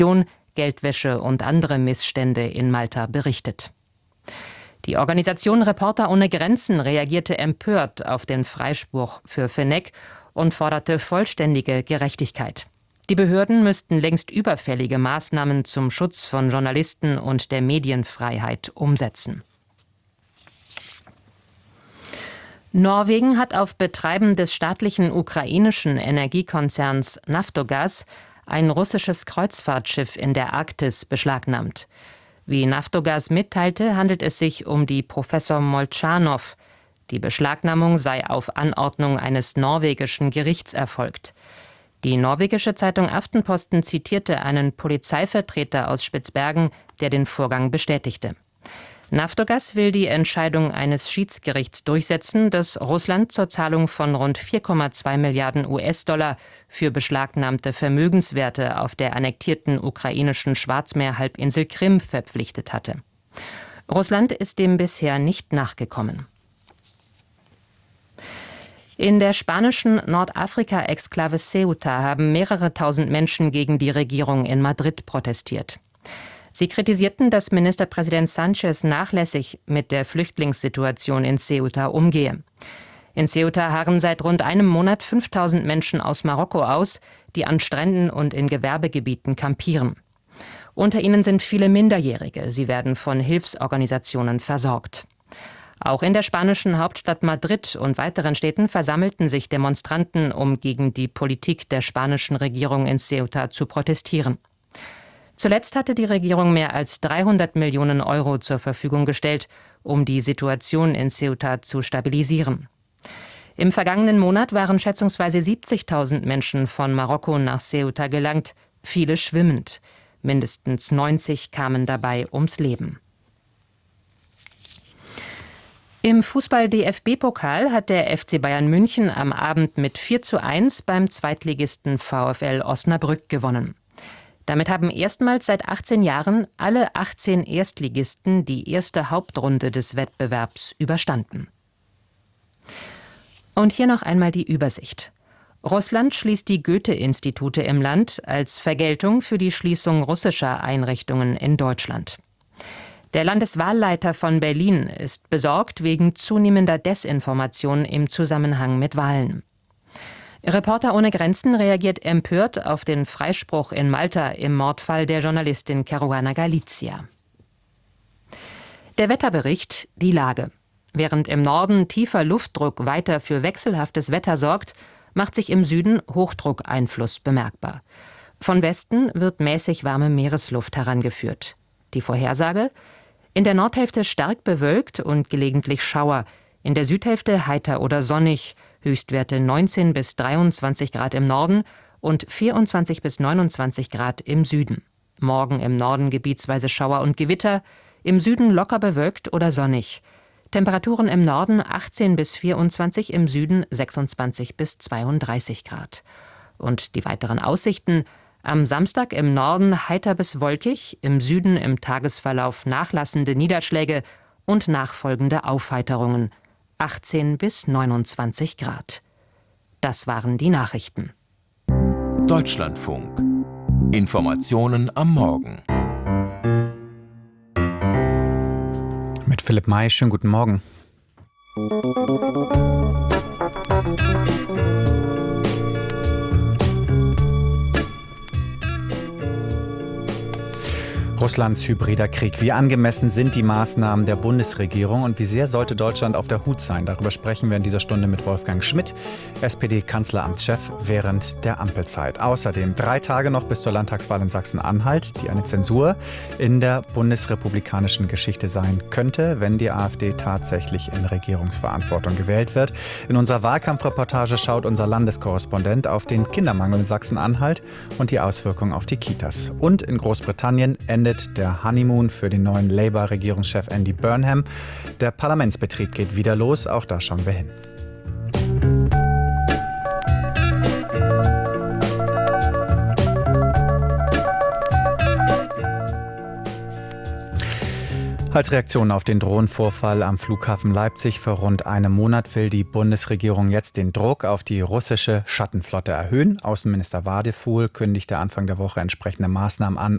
Geldwäsche und andere Missstände in Malta berichtet. Die Organisation Reporter ohne Grenzen reagierte empört auf den Freispruch für Fenech und forderte vollständige Gerechtigkeit. Die Behörden müssten längst überfällige Maßnahmen zum Schutz von Journalisten und der Medienfreiheit umsetzen. Norwegen hat auf Betreiben des staatlichen ukrainischen Energiekonzerns Naftogaz ein russisches Kreuzfahrtschiff in der Arktis beschlagnahmt. Wie Naftogaz mitteilte, handelt es sich um die Professor Moltschanow. Die Beschlagnahmung sei auf Anordnung eines norwegischen Gerichts erfolgt. Die norwegische Zeitung Aftenposten zitierte einen Polizeivertreter aus Spitzbergen, der den Vorgang bestätigte. Naftogaz will die Entscheidung eines Schiedsgerichts durchsetzen, das Russland zur Zahlung von rund 4,2 Milliarden US-Dollar für beschlagnahmte Vermögenswerte auf der annektierten ukrainischen Schwarzmeerhalbinsel Krim verpflichtet hatte. Russland ist dem bisher nicht nachgekommen. In der spanischen Nordafrika-Exklave Ceuta haben mehrere tausend Menschen gegen die Regierung in Madrid protestiert. Sie kritisierten, dass Ministerpräsident Sánchez nachlässig mit der Flüchtlingssituation in Ceuta umgehe. In Ceuta harren seit rund einem Monat 5000 Menschen aus Marokko aus, die an Stränden und in Gewerbegebieten kampieren. Unter ihnen sind viele Minderjährige. Sie werden von Hilfsorganisationen versorgt. Auch in der spanischen Hauptstadt Madrid und weiteren Städten versammelten sich Demonstranten, um gegen die Politik der spanischen Regierung in Ceuta zu protestieren. Zuletzt hatte die Regierung mehr als 300 Millionen Euro zur Verfügung gestellt, um die Situation in Ceuta zu stabilisieren. Im vergangenen Monat waren schätzungsweise 70.000 Menschen von Marokko nach Ceuta gelangt, viele schwimmend. Mindestens 90 kamen dabei ums Leben. Im Fußball-DFB-Pokal hat der FC Bayern München am Abend mit 4:1 beim Zweitligisten VfL Osnabrück gewonnen. Damit haben erstmals seit 18 Jahren alle 18 Erstligisten die erste Hauptrunde des Wettbewerbs überstanden. Und hier noch einmal die Übersicht. Russland schließt die Goethe-Institute im Land als Vergeltung für die Schließung russischer Einrichtungen in Deutschland. Der Landeswahlleiter von Berlin ist besorgt wegen zunehmender Desinformation im Zusammenhang mit Wahlen. Reporter ohne Grenzen reagiert empört auf den Freispruch in Malta im Mordfall der Journalistin Caruana Galizia. Der Wetterbericht, die Lage. Während im Norden tiefer Luftdruck weiter für wechselhaftes Wetter sorgt, macht sich im Süden Hochdruckeinfluss bemerkbar. Von Westen wird mäßig warme Meeresluft herangeführt. Die Vorhersage? In der Nordhälfte stark bewölkt und gelegentlich Schauer, in der Südhälfte heiter oder sonnig, Höchstwerte 19 bis 23 Grad im Norden und 24 bis 29 Grad im Süden. Morgen im Norden gebietsweise Schauer und Gewitter, im Süden locker bewölkt oder sonnig. Temperaturen im Norden 18 bis 24, im Süden 26 bis 32 Grad. Und die weiteren Aussichten: am Samstag im Norden heiter bis wolkig, im Süden im Tagesverlauf nachlassende Niederschläge und nachfolgende Aufheiterungen. 18 bis 29 Grad. Das waren die Nachrichten. Deutschlandfunk. Informationen am Morgen. Mit Philipp May, schönen guten Morgen. Russlands hybrider Krieg. Wie angemessen sind die Maßnahmen der Bundesregierung und wie sehr sollte Deutschland auf der Hut sein? Darüber sprechen wir in dieser Stunde mit Wolfgang Schmidt, SPD-Kanzleramtschef während der Ampelzeit. Außerdem 3 Tage noch bis zur Landtagswahl in Sachsen-Anhalt, die eine Zensur in der bundesrepublikanischen Geschichte sein könnte, wenn die AfD tatsächlich in Regierungsverantwortung gewählt wird. In unserer Wahlkampfreportage schaut unser Landeskorrespondent auf den Kindermangel in Sachsen-Anhalt und die Auswirkungen auf die Kitas. Und in Großbritannien endet der Honeymoon für den neuen Labour-Regierungschef Andy Burnham. Der Parlamentsbetrieb geht wieder los, auch da schauen wir hin. Als Reaktion auf den Drohnenvorfall am Flughafen Leipzig vor rund einem Monat will die Bundesregierung jetzt den Druck auf die russische Schattenflotte erhöhen. Außenminister Wadefuhl kündigte Anfang der Woche entsprechende Maßnahmen an,